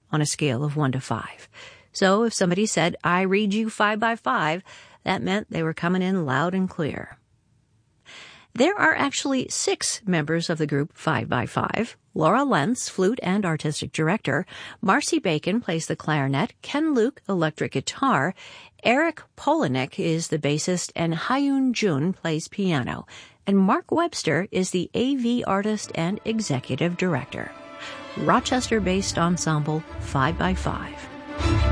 on a scale of 1 to 5. So if somebody said, I read you 5 by 5, that meant they were coming in loud and clear. There are actually 6 members of the group 5 by 5. Laura Lentz, flute and artistic director. Marcy Bacon plays the clarinet. Ken Luke, electric guitar. Eric Polanek is the bassist, and Hyun Jun plays piano. And Mark Webster is the AV artist and executive director. Rochester-based ensemble 5 by 5.